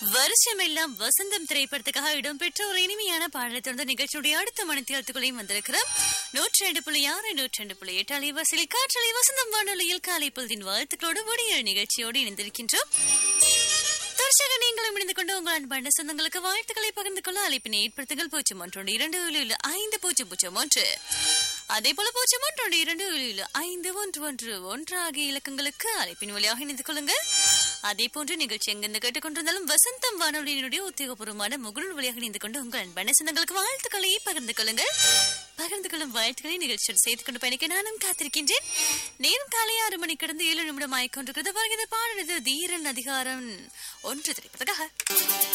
வருஷமெல்லாம் வசந்தம் திரைப்படத்துக்காக இடம்பெற்ற ஒரு இனிமையான பாடலை தொடர்ந்த நிகழ்ச்சியுடைய அடுத்த மணித்தியாலத்துக்குள்ளேயும் வந்திருக்கிறோம். 102.6 102.8 அலைவரிசையில் காற்றலை வசந்தம் வானொலியில் காலை பொழுதின் வாழ்த்துக்களோடு விடியல் நிகழ்ச்சியோடு இணைந்திருக்கின்றோம். தொடர்ச்சியாக நீங்களும் இணைந்து கொண்டு உங்கள் அன்பான சொந்தங்களுக்கு வாழ்த்துக்களை பகிர்ந்து கொள்ள அழைப்பினை ஏற்படுத்துங்கள். 012 அதே போல 012 ஆகிய இலக்கங்களுக்கு அழைப்பின் வழியாக இணைந்து கொள்ளுங்கள். அதே போன்று நிகழ்ச்சி எங்கிருந்து கேட்டுக்கொண்டிருந்தாலும் வசந்தம் வானொலியினுடைய உத்தியோகபூர்வமான முகநூல் வழியாக இணைந்து கொண்டு உங்கள் அன்பான சொந்தங்களுக்கு வாழ்த்துக்களை பகிர்ந்து கொள்ளுங்கள். பகிர்ந்து கொள்ளும் வாழ்த்துக்களை நிகழ்ச்சியோடு செய்து கொண்டு பயணிக்க நானும் காத்திருக்கின்றேன். நேரம் காலை 6 மணி கடந்து 7 நிமிடம் ஆகிக்கொண்டிருக்கிறது. வருகிற பாடல் தீரன் அதிகாரம் 1 திரைப்படத்துக்காக